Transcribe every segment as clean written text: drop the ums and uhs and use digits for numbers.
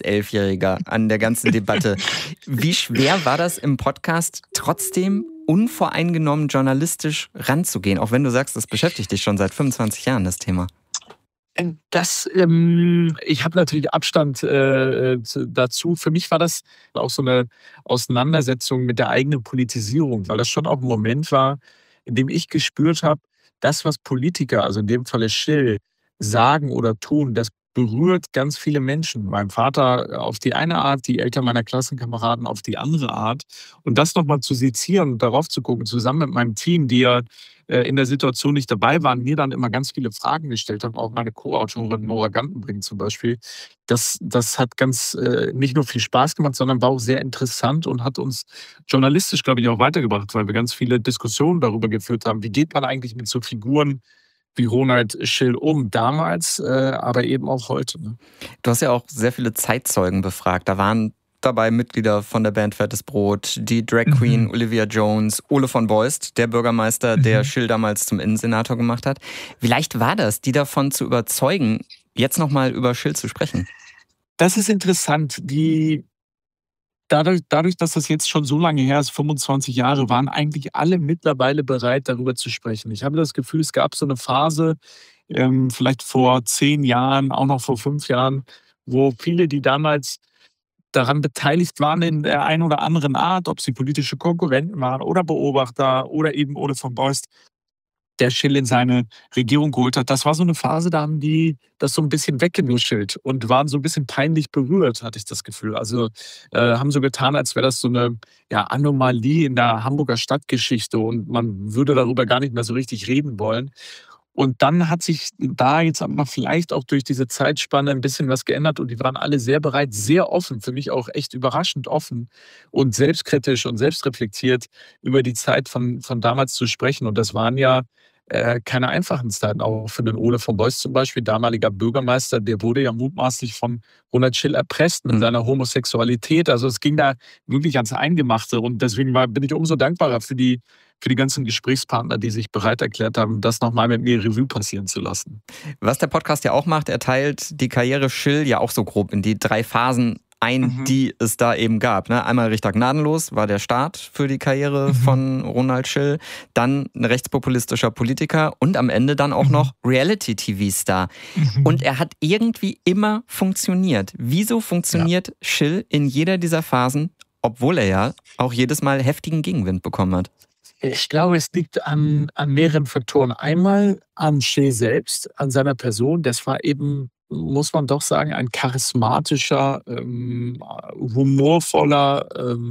als 11-Jähriger an der ganzen Debatte. Wie schwer war das im Podcast trotzdem unvoreingenommen journalistisch ranzugehen? Auch wenn du sagst, das beschäftigt dich schon seit 25 Jahren, das Thema. Ich habe natürlich Abstand dazu. Für mich war das auch so eine Auseinandersetzung mit der eigenen Politisierung, weil das schon auch ein Moment war, in dem ich gespürt habe, das, was Politiker, also in dem Falle Schill, sagen oder tun, das berührt ganz viele Menschen. Mein Vater auf die eine Art, die Eltern meiner Klassenkameraden auf die andere Art. Und das nochmal zu sezieren und darauf zu gucken, zusammen mit meinem Team, die ja in der Situation nicht dabei waren, mir dann immer ganz viele Fragen gestellt haben, auch meine Co-Autorin Nora Gantenbrink zum Beispiel. Das hat ganz nicht nur viel Spaß gemacht, sondern war auch sehr interessant und hat uns journalistisch, glaube ich, auch weitergebracht, weil wir ganz viele Diskussionen darüber geführt haben, wie geht man eigentlich mit so Figuren wie Ronald Schill damals, aber eben auch heute. Ne? Du hast ja auch sehr viele Zeitzeugen befragt. Da waren dabei Mitglieder von der Band Fettes Brot, die Drag Queen Olivia Jones, Ole von Beust, der Bürgermeister, der Schill damals zum Innensenator gemacht hat. Wie leicht war das, die davon zu überzeugen, jetzt nochmal über Schill zu sprechen? Das ist interessant. Dadurch, dass das jetzt schon so lange her ist, 25 Jahre, waren eigentlich alle mittlerweile bereit, darüber zu sprechen. Ich habe das Gefühl, es gab so eine Phase, vielleicht vor 10 Jahren, auch noch vor 5 Jahren, wo viele, die damals daran beteiligt waren in der einen oder anderen Art, ob sie politische Konkurrenten waren oder Beobachter oder eben Ole von Beust, der Schill in seine Regierung geholt hat. Das war so eine Phase, da haben die das so ein bisschen weggenuschelt und waren so ein bisschen peinlich berührt, hatte ich das Gefühl. Also haben so getan, als wäre das so eine Anomalie in der Hamburger Stadtgeschichte und man würde darüber gar nicht mehr so richtig reden wollen. Und dann hat sich da jetzt aber vielleicht auch durch diese Zeitspanne ein bisschen was geändert und die waren alle sehr bereit, sehr offen, für mich auch echt überraschend offen und selbstkritisch und selbstreflektiert über die Zeit von damals zu sprechen. Und das waren ja keine einfachen Zeiten, auch für den Ole von Beust zum Beispiel, damaliger Bürgermeister, der wurde ja mutmaßlich von Ronald Schill erpresst mit seiner Homosexualität. Also es ging da wirklich ans Eingemachte und deswegen bin ich umso dankbarer für die ganzen Gesprächspartner, die sich bereit erklärt haben, das nochmal mit mir Revue passieren zu lassen. Was der Podcast ja auch macht, er teilt die Karriere Schill ja auch so grob in die 3 Phasen ein, die es da eben gab. Einmal Richter Gnadenlos war der Start für die Karriere von Ronald Schill, dann ein rechtspopulistischer Politiker und am Ende dann auch noch Reality-TV-Star. Und er hat irgendwie immer funktioniert. Wieso funktioniert Schill in jeder dieser Phasen, obwohl er ja auch jedes Mal heftigen Gegenwind bekommen hat? Ich glaube, es liegt an mehreren Faktoren. Einmal an Schill selbst, an seiner Person. Das war eben, muss man doch sagen, ein charismatischer, humorvoller,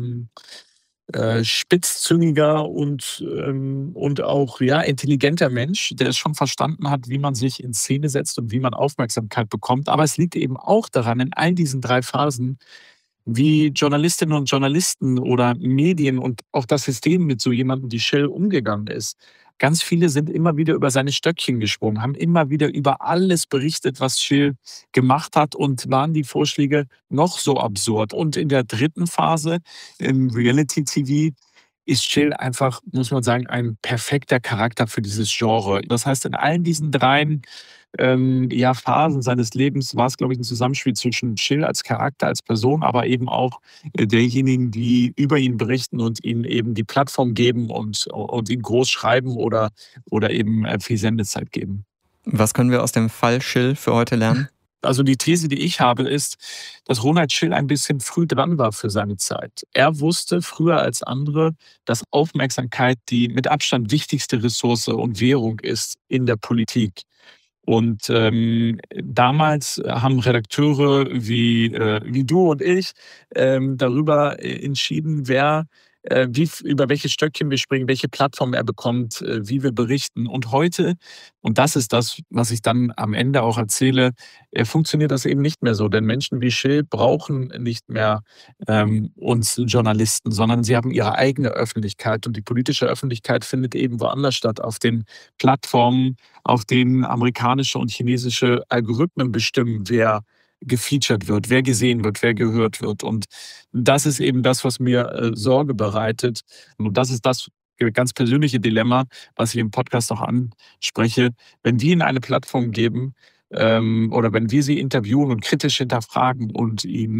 spitzzüngiger und auch intelligenter Mensch, der es schon verstanden hat, wie man sich in Szene setzt und wie man Aufmerksamkeit bekommt. Aber es liegt eben auch daran, in all diesen 3 Phasen, wie Journalistinnen und Journalisten oder Medien und auch das System mit so jemandem wie Schill umgegangen ist. Ganz viele sind immer wieder über seine Stöckchen gesprungen, haben immer wieder über alles berichtet, was Schill gemacht hat und waren die Vorschläge noch so absurd. Und in der 3. Phase im Reality-TV ist Schill einfach, muss man sagen, ein perfekter Charakter für dieses Genre. Das heißt, in allen diesen 3 Phasen seines Lebens war es, glaube ich, ein Zusammenspiel zwischen Schill als Charakter, als Person, aber eben auch derjenigen, die über ihn berichten und ihm eben die Plattform geben und ihn groß schreiben oder eben viel Sendezeit geben. Was können wir aus dem Fall Schill für heute lernen? Also die These, die ich habe, ist, dass Ronald Schill ein bisschen früh dran war für seine Zeit. Er wusste früher als andere, dass Aufmerksamkeit die mit Abstand wichtigste Ressource und Währung ist in der Politik. Und damals haben Redakteure wie du und ich darüber entschieden, über welche Stöckchen wir springen, welche Plattform er bekommt, wie wir berichten. Und heute, und das ist das, was ich dann am Ende auch erzähle, funktioniert das eben nicht mehr so. Denn Menschen wie Schill brauchen nicht mehr uns Journalisten, sondern sie haben ihre eigene Öffentlichkeit. Und die politische Öffentlichkeit findet eben woanders statt, auf den Plattformen, auf denen amerikanische und chinesische Algorithmen bestimmen, wer gefeatured wird, wer gesehen wird, wer gehört wird. Und das ist eben das, was mir Sorge bereitet. Und das ist das ganz persönliche Dilemma, was ich im Podcast auch anspreche. Wenn wir ihnen eine Plattform geben oder wenn wir sie interviewen und kritisch hinterfragen und ihnen